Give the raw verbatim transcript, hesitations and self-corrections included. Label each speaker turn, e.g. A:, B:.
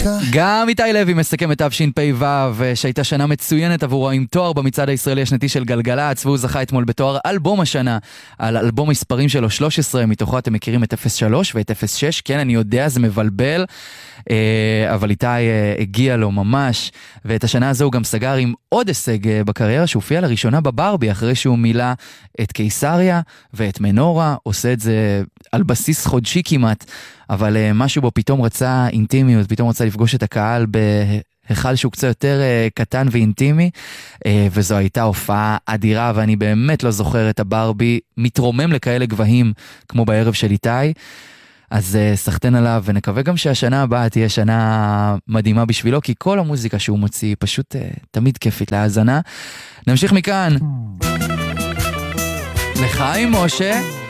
A: מוזיקה.
B: גם איתי לוי מסכם את תשפ"ו, שהייתה שנה מצוינת עבורו עם תואר במצעד הישראלי השנתי של גלגלצ, והוא זכה אתמול בתואר אלבום השנה, על אלבום מספרים שלו שלוש עשרה, מתוכו אתם מכירים את אפס שלוש ואת אפס שש, כן, אני יודע, זה מבלבל, אבל איתי הגיע לו ממש, ואת השנה הזו הוא גם סגר עם עוד הישג בקריירה, שהופיע לראשונה בברבי, אחרי שהוא מילא את קיסריה ואת מנורה, עושה את זה על בסיס חודשי כמעט, אבל משהו בו פתאום רצה אינטימיות, פתאום רצה לפגוש את הקהל בהיכל שהוא קצת יותר קטן ואינטימי, וזו הייתה הופעה אדירה, ואני באמת לא זוכר את הברבי מתרומם לכאלה גבהים כמו בערב של איתי, אז סחטן עליו, ונקווה גם שהשנה הבאה תהיה שנה מדהימה בשבילו, כי כל המוזיקה שהוא מוציא פשוט תמיד כיפית להאזנה. נמשיך מכאן לחיים משה.